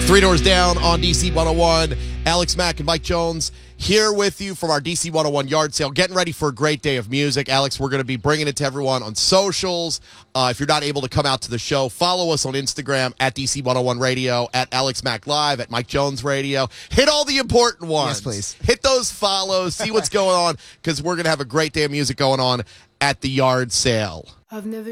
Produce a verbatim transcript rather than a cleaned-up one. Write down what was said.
Three Doors Down on D C one oh one. Alex Mack and Mike Jones here with you from our D C one oh one yard sale. Getting ready for a great day of music. Alex, we're going to be bringing it to everyone on socials. Uh, if you're not able to come out to the show, follow us on Instagram at D C one oh one Radio, at Alex Mack Live, at Mike Jones Radio. Hit all the important ones. Yes, please. Hit those follows. See what's going on, because we're going to have a great day of music going on at the yard sale. I've never